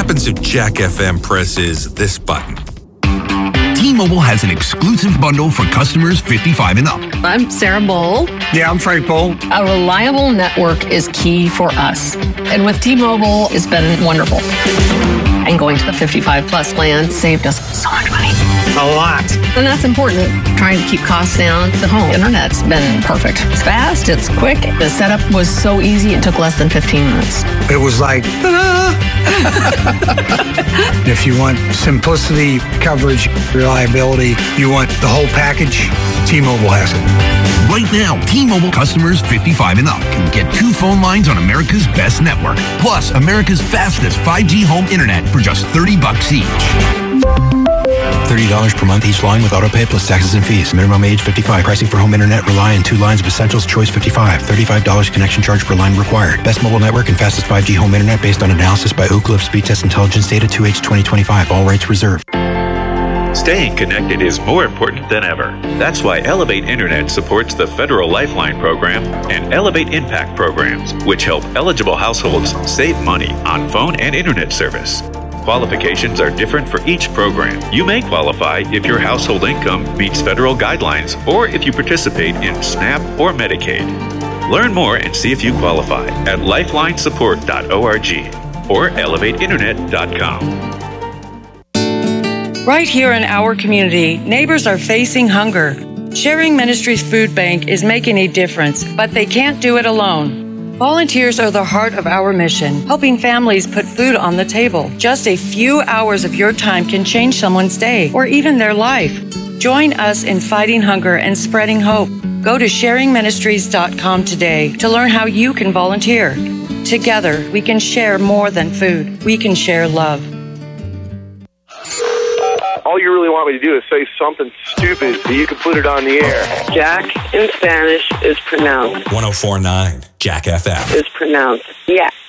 happens if Jack FM presses this button? T-Mobile has an exclusive bundle for customers 55 and up. I'm Sarah Bowl. Yeah, I'm Frank Bowl. A reliable network is key for us. And with T-Mobile, it's been wonderful. And going to the 55 plus plan saved us so much money. A lot. And that's important. Trying to keep costs down. The home internet's been perfect. It's fast, it's quick. The setup was so easy, it took less than 15 minutes. It was like, ta-da! If you want simplicity, coverage, reliability, you want the whole package, T-Mobile has it. Right now, T-Mobile customers 55 and up can get 2 phone lines on America's best network, plus America's fastest 5G home internet for just $30 each. $30 per month each line with autopay plus taxes and fees. Minimum age 55. Pricing for home internet rely on 2 lines of Essentials Choice 55. $35 connection charge per line required. Best mobile network and fastest 5G home internet based on analysis by Ookla of Speed Test Intelligence data 2H 2025. All rates reserved. Staying connected is more important than ever. That's why Elevate Internet supports the Federal Lifeline Program and Elevate Impact programs, which help eligible households save money on phone and internet service. Qualifications are different for each program. You may qualify if your household income meets federal guidelines or if you participate in SNAP or Medicaid. Learn more and see if you qualify at lifelinesupport.org or elevateinternet.com. Right here in our community, neighbors are facing hunger. Sharing Ministries Food Bank is making a difference, but they can't do it alone. Volunteers are the heart of our mission, helping families put food on the table. Just a few hours of your time can change someone's day or even their life. Join us in fighting hunger and spreading hope. Go to sharingministries.com today to learn how you can volunteer. Together, we can share more than food. We can share love. All you really want me to do is say something stupid so you can put it on the air. Jack in Spanish is pronounced. 1049 Jack FM. Is pronounced. Yes.